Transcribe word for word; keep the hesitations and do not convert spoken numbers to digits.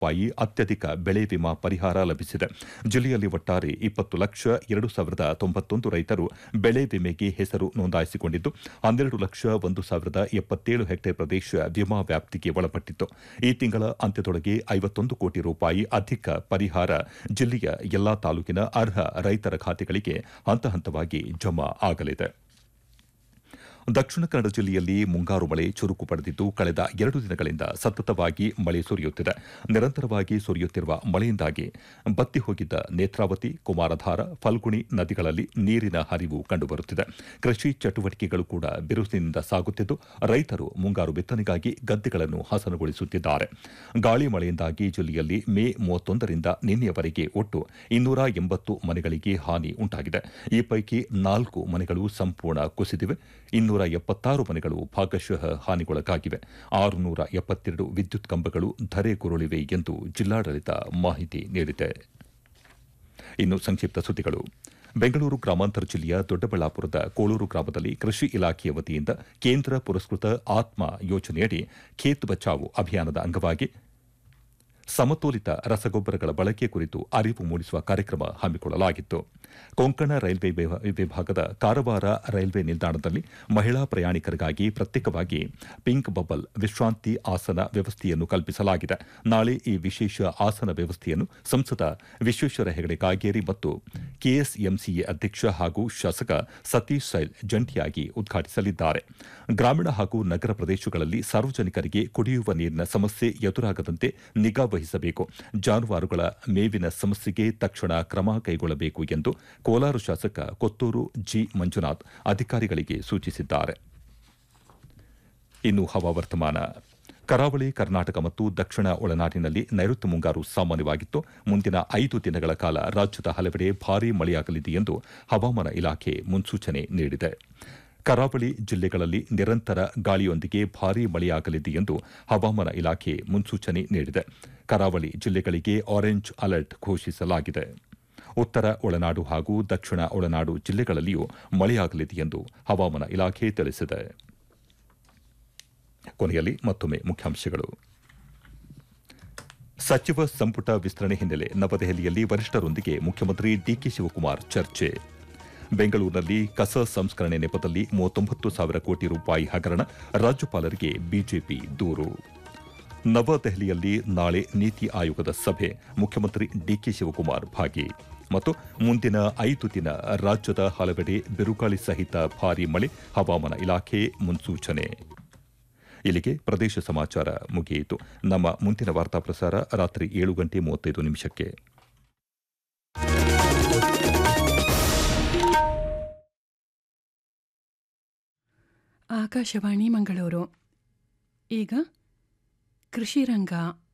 ರೂಪಾಯಿ ಅತ್ಯಧಿಕ ಬೆಳೆ ವಿಮಾ ಪರಿಹಾರ ಲಭಿಸಿದೆ. ಜಿಲ್ಲೆಯಲ್ಲಿ ಒಟ್ಟಾರೆ ಇಪ್ಪತ್ತು ಲಕ್ಷ ಎರಡು ಸಾವಿರದ ತೊಂಬತ್ತೊಂದು ರೈತರು ಬೆಳೆ ವಿಮೆಗೆ ಹೆಸರು ನೋಂದಾಯಿಸಿಕೊಂಡಿದ್ದು, ಹನ್ನೆರಡು ಲಕ್ಷ ಒಂದು ಸಾವಿರದ ಎಪ್ಪತ್ತೇಳು ಹೆಕ್ಟೇರ್ ಪ್ರದೇಶ ವಿಮಾ ವ್ಯಾಪ್ತಿಗೆ ಒಳಪಟ್ಟಿತ್ತು. ಈ ತಿಂಗಳ ಅಂತ್ಯದೊಳಗೆ ಐವತ್ತೊಂದು ಕೋಟಿ ರೂಪಾಯಿ ಅಧಿಕ ಪರಿಹಾರ ಜಿಲ್ಲೆಯ ಎಲ್ಲಾ ತಾಲೂಕಿನ ಅರ್ಹ ರೈತರ ಖಾತೆಗಳಿಗೆ ಹಂತ ಹಂತವಾಗಿ ಜಮಾ ಆಗಲಿದೆ. ದಕ್ಷಿಣ ಕನ್ನಡ ಜಿಲ್ಲೆಯಲ್ಲಿ ಮುಂಗಾರು ಮಳೆ ಚುರುಕು ಪಡೆದಿದ್ದು, ಕಳೆದ ಎರಡು ದಿನಗಳಿಂದ ಸತತವಾಗಿ ಮಳೆ ಸುರಿಯುತ್ತಿದೆ. ನಿರಂತರವಾಗಿ ಸುರಿಯುತ್ತಿರುವ ಮಳೆಯಿಂದಾಗಿ ಬತ್ತಿ ಹೋಗಿದ್ದ ನೇತ್ರಾವತಿ, ಕುಮಾರಧಾರ, ಫಲ್ಗುಣಿ ನದಿಗಳಲ್ಲಿ ನೀರಿನ ಹರಿವು ಕಂಡುಬರುತ್ತಿದೆ. ಕೃಷಿ ಚಟುವಟಿಕೆಗಳು ಕೂಡ ಬಿರುಸಿನಿಂದ ಸಾಗುತ್ತಿದ್ದು, ರೈತರು ಮುಂಗಾರು ಬಿತ್ತನೆಗಾಗಿ ಗದ್ದೆಗಳನ್ನು ಹಸನುಗೊಳಿಸುತ್ತಿದ್ದಾರೆ. ಗಾಳಿ ಮಳೆಯಿಂದಾಗಿ ಜಿಲ್ಲೆಯಲ್ಲಿ ಮೇ ಮೂವತ್ತೊಂದರಿಂದ ನಿನ್ನೆಯವರೆಗೆ ಒಟ್ಟು ಇನ್ನೂರ ಎಂಬತ್ತು ಮನೆಗಳಿಗೆ ಹಾನಿ ಉಂಟಾಗಿದೆ. ಈ ಪೈಕಿ ನಾಲ್ಕು ಮನೆಗಳು ಸಂಪೂರ್ಣ ಕುಸಿದಿವೆ. ಇನ್ನೂರ ಎಪ್ಪತ್ತಾರು ಮನೆಗಳು ಭಾಗಶಃ ಹಾನಿಗೊಳಗಾಗಿವೆ. ಆರುನೂರ ಎಪ್ಪತ್ತೆರಡು ವಿದ್ಯುತ್ ಕಂಬಗಳು ಧರೆಗುರುಳಿವೆ ಎಂದು ಜಿಲ್ಲಾಡಳಿತ ಮಾಹಿತಿ ನೀಡಿದೆ. ಇನ್ನು ಸಂಕ್ಷಿಪ್ತ ಸುದ್ದಿಗಳು. ಬೆಂಗಳೂರು ಗ್ರಾಮಾಂತರ ಜಿಲ್ಲೆಯ ದೊಡ್ಡಬಳ್ಳಾಪುರದ ಕೋಳೂರು ಗ್ರಾಮದಲ್ಲಿ ಕೃಷಿ ಇಲಾಖೆಯ ವತಿಯಿಂದ ಕೇಂದ್ರ ಪುರಸ್ಕೃತ ಆತ್ಮ ಯೋಜನೆಯಡಿ ಖೇತ್ ಬಚಾವೋ ಅಭಿಯಾನದ ಅಂಗವಾಗಿ ಸಮತೋಲಿತ ರಸಗೊಬ್ಬರಗಳ ಬಳಕೆ ಕುರಿತು ಅರಿವು ಮೂಡಿಸುವ ಕಾರ್ಯಕ್ರಮ ಹಮ್ಮಿಕೊಳ್ಳಲಾಗಿತ್ತು. ಕೊಂಕಣ ರೈಲ್ವೆ ವಿಭಾಗದ ಕಾರವಾರ ರೈಲ್ವೆ ನಿಲ್ದಾಣದಲ್ಲಿ ಮಹಿಳಾ ಪ್ರಯಾಣಿಕರಿಗಾಗಿ ಪ್ರತ್ಯೇಕವಾಗಿ ಪಿಂಕ್ ಬಬಲ್ ವಿಶ್ರಾಂತಿ ಆಸನ ವ್ಯವಸ್ಥೆಯನ್ನು ಕಲ್ಪಿಸಲಾಗಿದೆ. ನಾಳೆ ಈ ವಿಶೇಷ ಆಸನ ವ್ಯವಸ್ಥೆಯನ್ನು ಸಂಸದ ವಿಶ್ವೇಶ್ವರ ಹೆಗಡೆ ಕಾಗೇರಿ ಮತ್ತು ಕೆಎಸ್ಎಂಸಿಎ ಅಧ್ಯಕ್ಷ ಹಾಗೂ ಶಾಸಕ ಸತೀಶ್ ಸೈಲ್ ಜಂಟಿಯಾಗಿ ಉದ್ಘಾಟಿಸಲಿದ್ದಾರೆ. ಗ್ರಾಮೀಣ ಹಾಗೂ ನಗರ ಪ್ರದೇಶಗಳಲ್ಲಿ ಸಾರ್ವಜನಿಕರಿಗೆ ಕುಡಿಯುವ ನೀರಿನ ಸಮಸ್ಯೆ ಎದುರಾಗದಂತೆ ನಿಗಾ ವಹಿಸಬೇಕು. ಜಾನುವಾರುಗಳ ಮೇವಿನ ಸಮಸ್ಯೆಗೆ ತಕ್ಷಣ ಕ್ರಮ ಕೈಗೊಳ್ಳಬೇಕು ಎಂದು ಕೋಲಾರ ಶಾಸಕ ಕೊತ್ತೂರು ಜಿ ಮಂಜುನಾಥ್ ಅಧಿಕಾರಿಗಳಿಗೆ ಸೂಚಿಸಿದ್ದಾರೆ. ಇನ್ನು ಹವಾವರ್ತಮಾನ. ಕರಾವಳಿ ಕರ್ನಾಟಕ ಮತ್ತು ದಕ್ಷಿಣ ಒಳನಾಡಿನಲ್ಲಿ ನೈಋತ್ಯ ಮುಂಗಾರು ಸಾಮಾನ್ಯವಾಗಿತ್ತು. ಮುಂದಿನ ಐದು ದಿನಗಳ ಕಾಲ ರಾಜ್ಯದ ಹಲವೆಡೆ ಭಾರೀ ಮಳೆಯಾಗಲಿದೆ ಎಂದು ಹವಾಮಾನ ಇಲಾಖೆ ಮುನ್ಸೂಚನೆ ನೀಡಿದೆ. ಕರಾವಳಿ ಜಿಲ್ಲೆಗಳಲ್ಲಿ ನಿರಂತರ ಗಾಳಿಯೊಂದಿಗೆ ಭಾರೀ ಮಳೆಯಾಗಲಿದೆ ಎಂದು ಹವಾಮಾನ ಇಲಾಖೆ ಮುನ್ಸೂಚನೆ ನೀಡಿದೆ. ಕರಾವಳಿ ಜಿಲ್ಲೆಗಳಿಗೆ ಆರೆಂಜ್ ಅಲರ್ಟ್ ಘೋಷಿಸಲಾಗಿದೆ. ಉತ್ತರ ಒಳನಾಡು ಹಾಗೂ ದಕ್ಷಿಣ ಒಳನಾಡು ಜಿಲ್ಲೆಗಳಲ್ಲಿಯೂ ಮಳೆಯಾಗಲಿದೆ ಎಂದು ಹವಾಮಾನ ಇಲಾಖೆ ತಿಳಿಸಿದೆ. ಕೊನೆಯಲ್ಲಿ ಮತ್ತೊಮ್ಮೆ ಮುಖ್ಯಾಂಶಗಳು. ಸಚಿವ ಸಂಪುಟ ವಿಸ್ತರಣೆ ಹಿನ್ನೆಲೆ ನವದೆಹಲಿಯಲ್ಲಿ ವರಿಷ್ಠರೊಂದಿಗೆ ಮುಖ್ಯಮಂತ್ರಿ ಡಿಕೆ ಶಿವಕುಮಾರ್ ಚರ್ಚೆ. ಬೆಂಗಳೂರಿನಲ್ಲಿ ಕಸ ಸಂಸ್ಕರಣೆ ನೆಪದಲ್ಲಿ ಮೂವತ್ತೊಂಬತ್ತು ಸಾವಿರ ಕೋಟಿ ರೂಪಾಯಿ ಹಗರಣ, ರಾಜ್ಯಪಾಲರಿಗೆ ಬಿಜೆಪಿ ದೂರು. ನವದೆಹಲಿಯಲ್ಲಿ ನಾಳೆ ನೀತಿ ಆಯೋಗದ ಸಭೆ, ಮುಖ್ಯಮಂತ್ರಿ ಡಿಕೆ ಶಿವಕುಮಾರ್ ಭಾಗಿ. ಮತ್ತು ಮುಂದಿನ ಐದು ದಿನ ರಾಜ್ಯದ ಹಲವೆಡೆ ಬಿರುಗಾಳಿ ಸಹಿತ ಭಾರೀ ಮಳೆ, ಹವಾಮಾನ ಇಲಾಖೆ ಮುನ್ಸೂಚನೆ. ಇಲ್ಲಿಗೆ ಪ್ರದೇಶ ಸಮಾಚಾರ ಮುಗಿಯಿತು. ನಮ್ಮ ಮುಂದಿನ ವಾರ್ತಾ ಪ್ರಸಾರ ರಾತ್ರಿ ಏಳು ಗಂಟೆ ಮೂವತ್ತೈದು ನಿಮಿಷಕ್ಕೆ. ಆಕಾಶವಾಣಿ ಮಂಗಳೂರು. ಈಗ ಕೃಷಿ ರಂಗ.